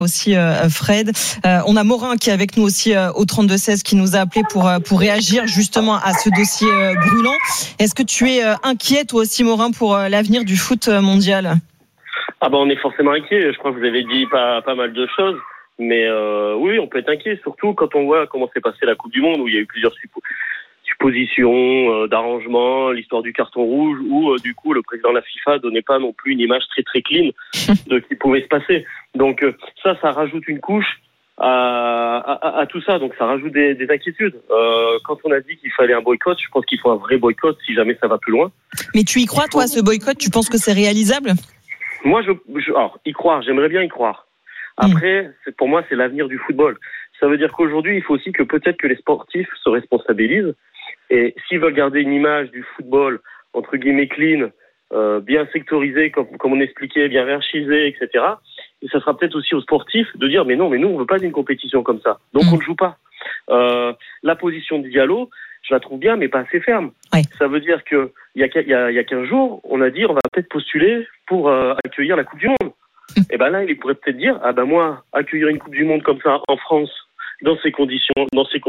aussi Fred. On a Morin qui est avec nous aussi au 32-16 qui nous a appelé pour réagir justement à ce dossier brûlant. Est-ce que tu es inquiet toi aussi Morin pour l'avenir du foot mondial ? On est forcément inquiet. Je crois que vous avez dit pas mal de choses. Mais oui, on peut être inquiet, surtout quand on voit comment s'est passée la Coupe du Monde, où il y a eu plusieurs suppositions d'arrangement, l'histoire du carton rouge, où du coup le président de la FIFA donnait pas non plus une image très très clean de ce qui pouvait se passer. Donc ça rajoute une couche à tout ça, donc ça rajoute des inquiétudes. Quand on a dit qu'il fallait un boycott, je pense qu'il faut un vrai boycott si jamais ça va plus loin. Mais tu y crois toi, ce boycott? Tu penses que c'est réalisable? Moi, alors, y croire, j'aimerais bien y croire. Après, pour moi, c'est l'avenir du football. Ça veut dire qu'aujourd'hui, il faut aussi que peut-être que les sportifs se responsabilisent. Et s'ils veulent garder une image du football, entre guillemets, clean, bien sectorisé, comme on expliquait, bien hiérarchisé, etc., et ça sera peut-être aussi aux sportifs de dire, mais nous, on veut pas d'une compétition comme ça. Donc, on ne joue pas. La position de Diallo, je la trouve bien, mais pas assez ferme. Ouais. Ça veut dire qu'il y a 15 jours, on a dit, on va peut-être postuler pour accueillir la Coupe du Monde. Et ben là, il pourrait peut-être dire, moi, accueillir une Coupe du Monde comme ça en France, dans ces conditions-là,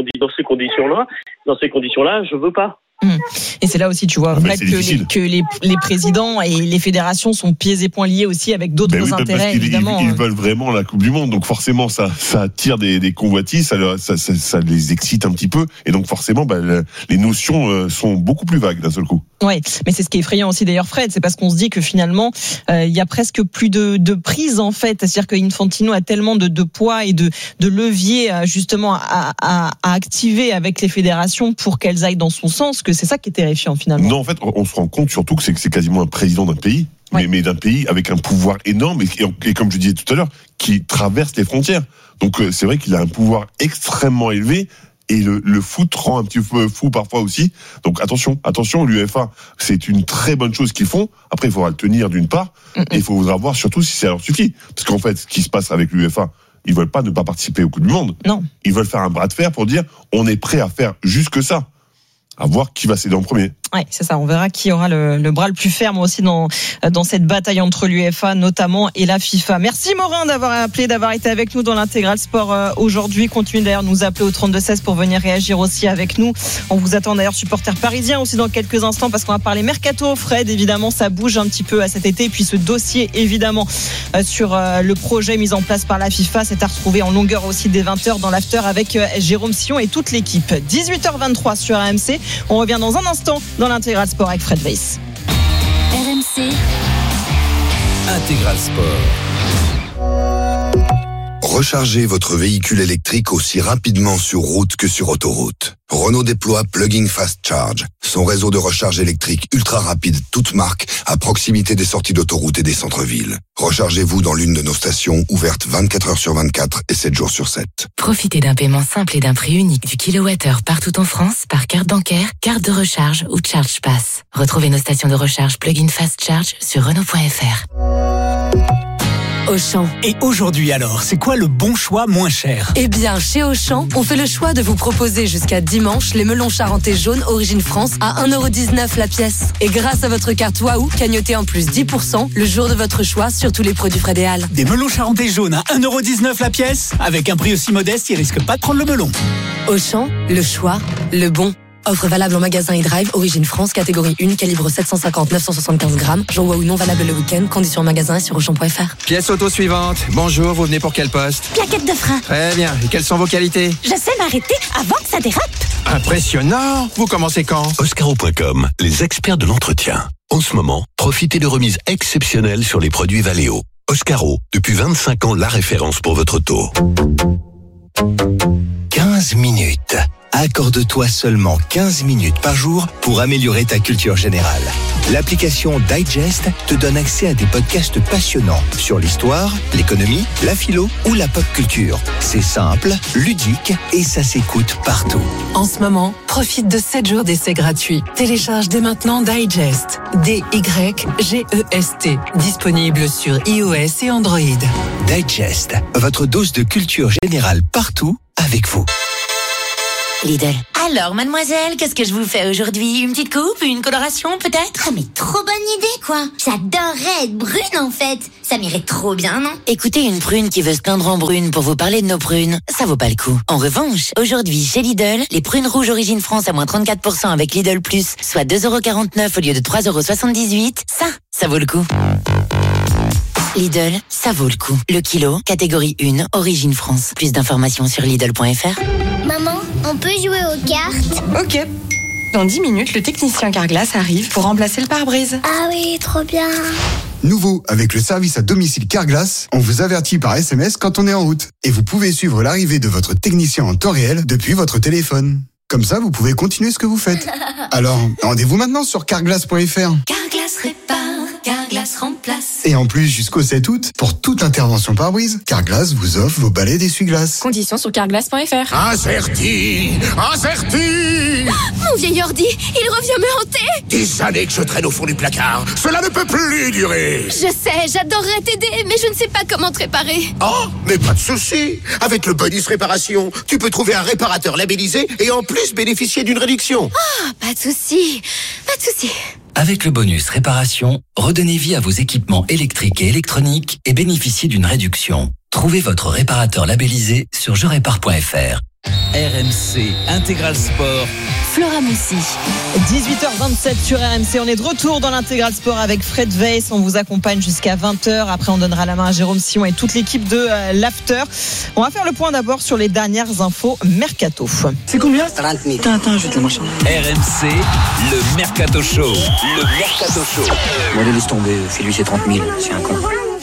je veux pas. Et c'est là aussi, tu vois, que les présidents et les fédérations sont pieds et poings liés aussi avec d'autres intérêts, évidemment. Ils veulent vraiment la Coupe du Monde, donc forcément, ça attire des convoitises, ça les excite un petit peu, et donc forcément, les notions sont beaucoup plus vagues d'un seul coup. Oui, mais c'est ce qui est effrayant aussi d'ailleurs, Fred, c'est parce qu'on se dit que finalement, il y a presque plus de prise en fait, c'est-à-dire que Infantino a tellement de poids et de levier justement à activer avec les fédérations pour qu'elles aillent dans son sens, que c'est ça qui est terrifiant finalement. Non, en fait, on se rend compte surtout que c'est quasiment un président d'un pays, mais d'un pays avec un pouvoir énorme et comme je disais tout à l'heure, qui traverse les frontières. Donc c'est vrai qu'il a un pouvoir extrêmement élevé. Et le foot rend un petit peu fou parfois aussi. Donc attention, l'UEFA, c'est une très bonne chose qu'ils font. Après, il faudra le tenir d'une part, et il faudra voir surtout si ça leur suffit. Parce qu'en fait, ce qui se passe avec l'UEFA, ils veulent pas ne pas participer au Coupe du Monde. Non. Ils veulent faire un bras de fer pour dire, on est prêt à faire juste que ça. À voir qui va céder en premier. Oui, c'est ça. On verra qui aura le bras le plus ferme aussi dans cette bataille entre l'UEFA notamment et la FIFA. Merci Morin d'avoir appelé, d'avoir été avec nous dans l'Intégral Sport aujourd'hui. Continuez d'ailleurs de nous appeler au 32-16 pour venir réagir aussi avec nous. On vous attend d'ailleurs supporters parisiens aussi dans quelques instants parce qu'on va parler mercato. Fred, évidemment, ça bouge un petit peu à cet été. Et puis ce dossier, évidemment, sur le projet mis en place par la FIFA, c'est à retrouver en longueur aussi dès 20h dans l'after avec Jérôme Sillon et toute l'équipe. 18h23 sur RMC. On revient dans un instant dans l'Intégral Sport avec Fred Weiss. RMC Intégral Sport. Rechargez votre véhicule électrique aussi rapidement sur route que sur autoroute. Renault déploie Plug-in Fast Charge, son réseau de recharge électrique ultra rapide, toute marque, à proximité des sorties d'autoroute et des centres-villes. Rechargez-vous dans l'une de nos stations ouvertes 24 heures sur 24 et 7 jours sur 7. Profitez d'un paiement simple et d'un prix unique du kilowattheure partout en France par carte bancaire, carte de recharge ou Charge Pass. Retrouvez nos stations de recharge Plug-in Fast Charge sur Renault.fr. Auchan. Et aujourd'hui alors, c'est quoi le bon choix moins cher ? Eh bien, chez Auchan, on fait le choix de vous proposer jusqu'à dimanche les melons charentais jaunes Origine France à 1,19€ la pièce. Et grâce à votre carte Waouh, cagnotez en plus 10% le jour de votre choix sur tous les produits Fred et Al. Des melons charentais jaunes à 1,19€ la pièce ? Avec un prix aussi modeste, ils risquent pas de prendre le melon. Auchan, le choix, le bon. Offre valable en magasin et drive, Origine France, catégorie 1, calibre 750-975 grammes. Jour Waouh non valable le week-end, conditions en magasin et sur Auchan.fr. Pièce auto suivante. Bonjour, vous venez pour quel poste ? Plaquette de frein. Très bien, et quelles sont vos qualités ? Je sais m'arrêter avant que ça dérape. Impressionnant. Vous commencez quand ? Oscaro.com, les experts de l'entretien. En ce moment, profitez de remises exceptionnelles sur les produits Valeo. Oscaro, depuis 25 ans, la référence pour votre auto. 15 minutes. Accorde-toi seulement 15 minutes par jour pour améliorer ta culture générale. L'application Digest te donne accès à des podcasts passionnants sur l'histoire, l'économie, la philo ou la pop culture. C'est simple, ludique et ça s'écoute partout. En ce moment, profite de 7 jours d'essai gratuit. Télécharge dès maintenant Digest. D-Y-G-E-S-T. Disponible sur iOS et Android. Digest, votre dose de culture générale partout avec vous. Lidl, Alors, mademoiselle, qu'est-ce que je vous fais aujourd'hui? Une petite coupe, une coloration peut-être? Ah mais trop bonne idée quoi. J'adorerais être brune en fait. Ça m'irait trop bien, non? Écoutez, une prune qui veut se teindre en brune pour vous parler de nos prunes, ça vaut pas le coup. En revanche, aujourd'hui, chez Lidl, les prunes rouges Origine France à moins 34% avec Lidl Plus, soit 2,49€ au lieu de 3,78€, ça vaut le coup. Lidl, ça vaut le coup. Le kilo, catégorie 1, Origine France. Plus d'informations sur Lidl.fr. Maman, on peut jouer aux cartes? Ok. Dans 10 minutes, le technicien Carglass arrive pour remplacer le pare-brise. Ah oui, trop bien. Nouveau, avec le service à domicile Carglass, on vous avertit par SMS quand on est en route. Et vous pouvez suivre l'arrivée de votre technicien en temps réel depuis votre téléphone. Comme ça, vous pouvez continuer ce que vous faites. Alors, rendez-vous maintenant sur carglass.fr. Carglass répare, Carglass remplace. Et en plus, jusqu'au 7 août, pour toute intervention pare-brise, Carglass vous offre vos balais d'essuie-glace. Conditions sur carglass.fr. Acerti. Mon vieil ordi, il revient me hanter. Des années que je traîne au fond du placard. Cela ne peut plus durer. Je sais, j'adorerais t'aider, mais je ne sais pas comment te réparer. Oh, mais pas de souci. Avec le bonus réparation, tu peux trouver un réparateur labellisé et en plus bénéficier d'une réduction. Ah, pas de souci, pas de souci. Avec le bonus réparation, redonnez vie à vos équipements électriques et électroniques et bénéficiez d'une réduction. Trouvez votre réparateur labellisé sur jerépare.fr. RMC Intégral Sport. Flora Messi. 18h27 sur RMC. On est de retour dans l'Intégral Sport avec Fred Weiss. On vous accompagne jusqu'à 20h. Après, on donnera la main à Jérôme Sillon et toute l'équipe de l'After. On va faire le point d'abord sur les dernières infos Mercato. C'est combien? 30 000. Attends, je vais te le marcher. RMC, le Mercato Show. Le Mercato Show. Bon, allez, laisse tomber. Fais-lui ses 30 000. C'est un con.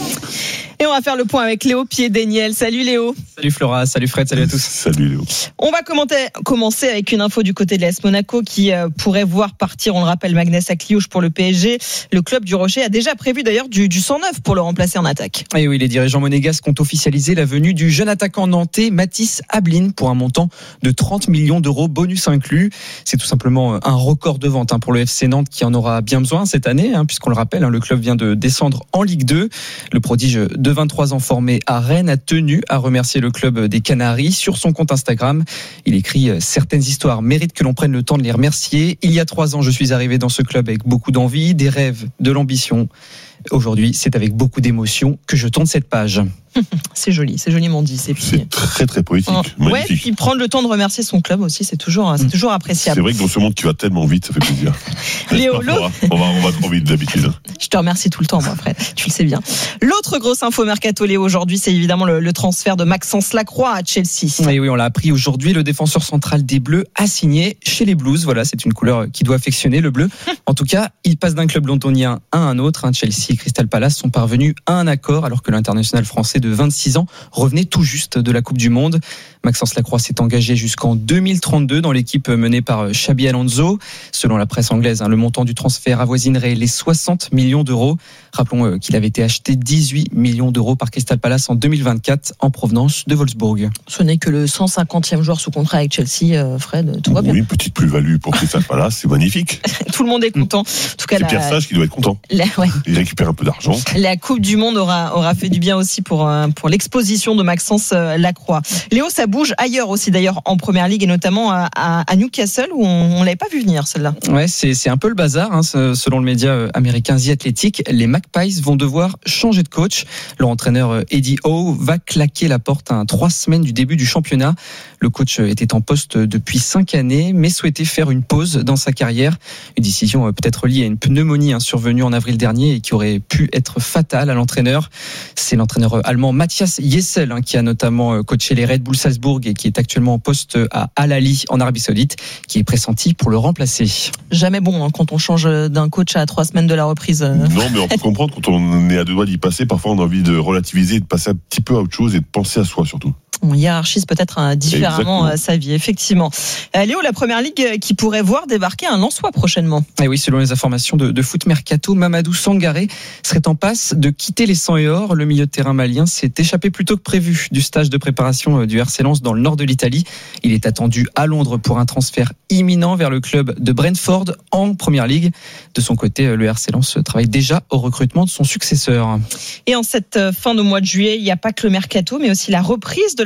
Et on va faire le point avec Léo Pied-Daniel. Salut Léo. Salut Flora, salut Fred, salut à tous. Salut Léo. On va commencer avec une info du côté de l'AS Monaco qui pourrait voir partir, on le rappelle, Magnès Akliouche pour le PSG. Le club du Rocher a déjà prévu d'ailleurs du 109 pour le remplacer en attaque. Et oui, les dirigeants monégasques ont officialisé la venue du jeune attaquant nantais Mathis Ablin pour un montant de 30 millions d'euros, bonus inclus. C'est tout simplement un record de vente pour le FC Nantes qui en aura bien besoin cette année, puisqu'on le rappelle, le club vient de descendre en Ligue 2. Le prodige de 23 ans formé à Rennes a tenu à remercier le club des Canaries. Sur son compte Instagram, il écrit « Certaines histoires méritent que l'on prenne le temps de les remercier. Il y a 3 ans, je suis arrivé dans ce club avec beaucoup d'envie, des rêves, de l'ambition. Aujourd'hui, c'est avec beaucoup d'émotion que je tourne cette page. » C'est joliment dit. C'est très très poétique, magnifique. Ouais, puis prendre le temps de remercier son club aussi, c'est toujours appréciable. C'est vrai que dans ce monde qui va tellement vite, ça fait plaisir. Léo, on va trop vite d'habitude. Je te remercie tout le temps, moi, Fred. Tu le sais bien. L'autre grosse info Mercato, Léo, aujourd'hui, c'est évidemment le transfert de Maxence Lacroix à Chelsea. Et oui, on l'a appris aujourd'hui. Le défenseur central des Bleus a signé chez les Blues. Voilà, c'est une couleur qui doit affectionner le bleu. En tout cas, il passe d'un club londonien à un autre. Chelsea et Crystal Palace sont parvenus à un accord alors que l'international français de 26 ans revenait tout juste de la Coupe du Monde. Maxence Lacroix s'est engagé jusqu'en 2032 dans l'équipe menée par Xabi Alonso. Selon la presse anglaise, le montant du transfert avoisinerait les 60 millions d'euros. Rappelons qu'il avait été acheté 18 millions d'euros par Crystal Palace en 2024 en provenance de Wolfsburg. Ce n'est que le 150e joueur sous contrat avec Chelsea, Fred, tout va bien. Oui, petite plus-value pour Crystal Palace, c'est magnifique. Tout le monde est content. En tout cas, c'est Pierre Sage qui doit être content. Il récupère un peu d'argent. La Coupe du Monde aura fait du bien aussi pour l'exposition de Maxence Lacroix. Léo, ça bouge ailleurs aussi d'ailleurs en Première Ligue et notamment à Newcastle où on l'avait pas vu venir celle-là. Ouais, c'est un peu le bazar selon le média américain The Athletic. Les Magpies vont devoir changer de coach. Leur entraîneur Eddie Howe va claquer la porte à 3 semaines du début du championnat. Le coach était en poste depuis 5 années mais souhaitait faire une pause dans sa carrière. Une décision peut-être liée à une pneumonie survenue en avril dernier et qui aurait pu être fatale à l'entraîneur. C'est l'entraîneur allemand Matthias Jessel qui a notamment coaché les Red Bull Salzbourg et qui est actuellement en poste à Al Ahly en Arabie Saoudite, qui est pressenti pour le remplacer. Jamais bon quand on change d'un coach à 3 semaines de la reprise. Non, mais on peut comprendre quand on est à 2 doigts d'y passer. Parfois, on a envie de relativiser, de passer un petit peu à autre chose et de penser à soi surtout. On hiérarchise peut-être différemment sa vie, effectivement. Léo, la Première Ligue qui pourrait voir débarquer un Lensois prochainement. Et oui, selon les informations de Foot Mercato, Mamadou Sangaré serait en passe de quitter les 100 et or. Le milieu de terrain malien s'est échappé plus tôt que prévu du stage de préparation du RC Lens dans le nord de l'Italie. Il est attendu à Londres pour un transfert imminent vers le club de Brentford en Première Ligue. De son côté, le RC Lens travaille déjà au recrutement de son successeur. Et en cette fin de mois de juillet, il n'y a pas que le Mercato, mais aussi la reprise de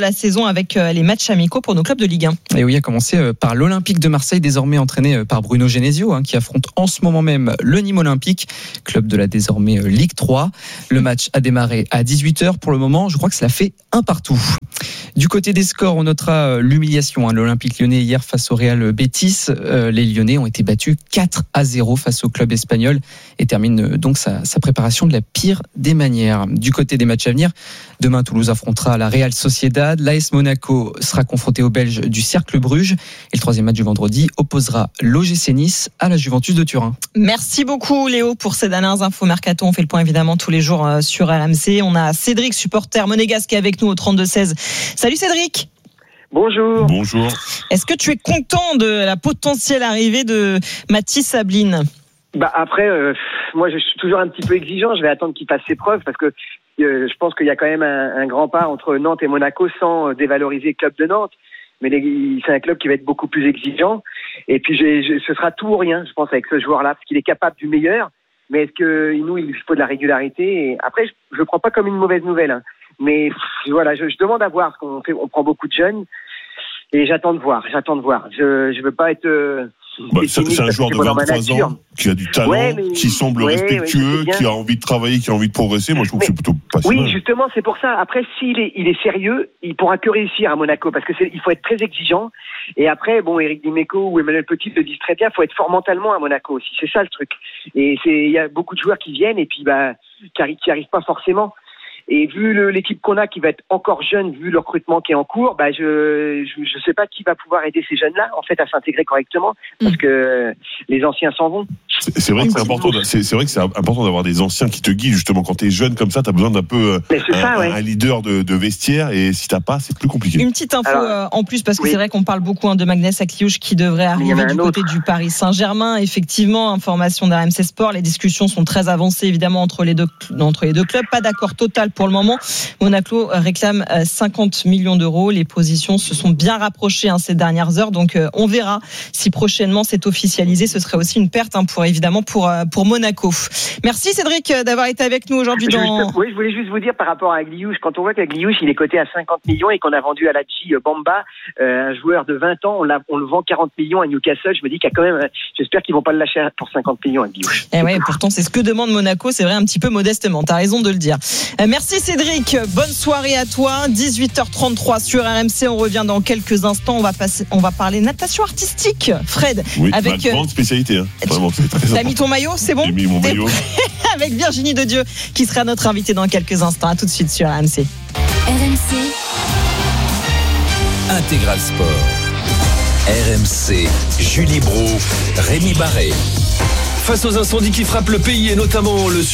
la saison avec les matchs amicaux pour nos clubs de Ligue 1. Et oui, a commencé par l'Olympique de Marseille, désormais entraîné par Bruno Genesio, qui affronte en ce moment même le Nîmes Olympique, club de la désormais Ligue 3. Le match a démarré à 18h. Pour le moment, je crois que cela fait 1-1. Du côté des scores, on notera l'humiliation. L'Olympique lyonnais hier face au Real Betis. Les Lyonnais ont été battus 4-0 face au club espagnol et terminent donc sa préparation de la pire des manières. Du côté des matchs à venir, demain Toulouse affrontera la Real Sociedad. L'AS Monaco sera confronté aux Belges du Cercle Bruges. Et le troisième match du vendredi opposera l'OGC Nice à la Juventus de Turin. Merci beaucoup Léo pour ces dernières infos mercato. On fait le point évidemment tous les jours sur RMC. On a Cédric, supporter monégasque, qui est avec nous au 32-16. Salut Cédric. Bonjour. Bonjour. Est-ce que tu es content de la potentielle arrivée de Mathis Ablin ? Après, moi je suis toujours un petit peu exigeant. Je vais attendre qu'il fasse ses preuves parce que je pense qu'il y a quand même un grand pas entre Nantes et Monaco sans dévaloriser le club de Nantes. Mais c'est un club qui va être beaucoup plus exigeant. Et puis ce sera tout ou rien, je pense, avec ce joueur-là, parce qu'il est capable du meilleur. Mais est-ce que nous, il lui faut de la régularité ? Et après, je le prends pas comme une mauvaise nouvelle. Voilà, je demande à voir, parce qu'on prend beaucoup de jeunes. Et j'attends de voir. Je veux pas être... c'est un joueur de 23 ans qui a du talent, qui semble respectueux, qui a envie de travailler, qui a envie de progresser. Moi, je trouve que c'est plutôt pas mal. Oui, justement, c'est pour ça. Après, s'il est sérieux, il pourra que réussir à Monaco, parce que il faut être très exigeant. Et après, Éric Dimeco ou Emmanuel Petit le disent très bien, il faut être fort mentalement à Monaco aussi. C'est ça le truc. Et il y a beaucoup de joueurs qui viennent et puis qui arrivent pas forcément. Et vu l'équipe qu'on a qui va être encore jeune, vu le recrutement qui est en cours, je sais pas qui va pouvoir aider ces jeunes-là en fait à s'intégrer correctement, parce que les anciens s'en vont. C'est vrai que c'est important. C'est vrai que c'est important d'avoir des anciens qui te guident. Justement, quand t'es jeune comme ça, t'as besoin d'un peu un leader de vestiaire. Et si t'as pas, c'est plus compliqué. Une petite info en plus, parce que c'est vrai qu'on parle beaucoup de Magnès Akliouche qui devrait arriver du côté du Paris Saint-Germain. Effectivement, information d'RMC Sport, les discussions sont très avancées évidemment entre les deux clubs. Pas d'accord total pour le moment. Monaco réclame 50 millions d'euros. Les positions se sont bien rapprochées ces dernières heures. Donc on verra si prochainement c'est officialisé. Ce serait aussi une perte pour Monaco. Merci Cédric d'avoir été avec nous aujourd'hui. Je voulais juste vous dire par rapport à Agliouche, quand on voit qu'Agliouche il est coté à 50 millions et qu'on a vendu à Lachi Bamba, un joueur de 20 ans, on le vend 40 millions à Newcastle. Je me dis qu'il y a quand même, j'espère qu'ils vont pas le lâcher pour 50 millions Agliouche. Et pourtant c'est ce que demande Monaco, c'est vrai, un petit peu modestement. T'as raison de le dire. Merci Cédric, bonne soirée à toi. 18h33 sur RMC, on revient dans quelques instants. On va parler natation artistique. Fred, avec ma grande spécialité. Vraiment, c'est très T'as mis ton maillot, c'est bon ? J'ai mis mon maillot. Avec Virginie Dedieu qui sera notre invitée dans quelques instants. À tout de suite sur RMC. RMC Intégral Sport. RMC, Julie Bro, Rémi Barré. Face aux incendies qui frappent le pays et notamment le